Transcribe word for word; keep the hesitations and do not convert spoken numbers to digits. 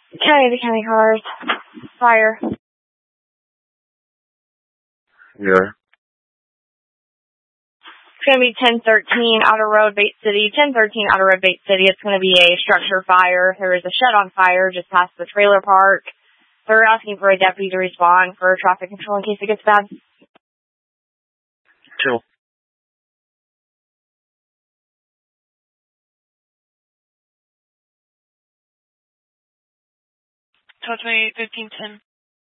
County to county cars. Fire. Yeah. It's going to be ten thirteen Outer Road, Bait City. ten thirteen Outer Road, Bait City. It's going to be a structure fire. There is a shed on fire just past the trailer park. They're asking for a deputy to respond for traffic control in case it gets bad. Cool. Total twenty-eight fifteen ten.